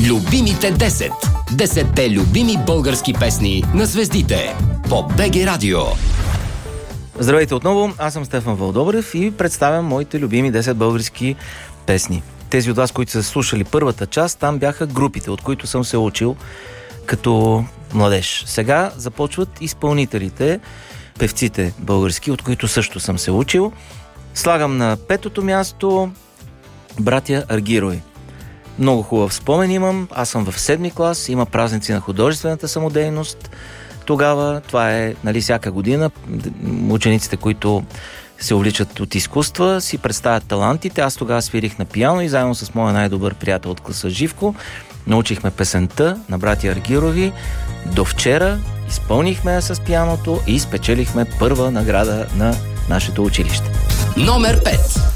Любимите 10. 10-те любими български песни на звездите по БГ Радио. Здравейте отново, аз съм Стефан Вълдобрев и представям моите любими 10 български песни. Тези от вас, които са слушали първата част, там бяха групите, от които съм се учил като младеж. Сега започват изпълнителите, певците български, от които също съм се учил. Слагам на петото място братя Аргирови. Много хубав спомен имам. Аз съм в 7-ми клас, има празници на художествената самодейност. Тогава, това е, всяка година, учениците, които се увличат от изкуства, си представят талантите. Аз тогава свирих на пиано и заедно с моя най-добър приятел от класа Живко научихме песента на братя Аргирови. До вчера изпълнихме я с пианото и спечелихме първа награда на нашето училище. Номер 5.